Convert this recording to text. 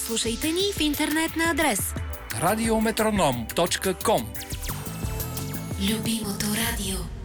Слушайте ни в интернет на адрес radiometronom.com. Любимото радио.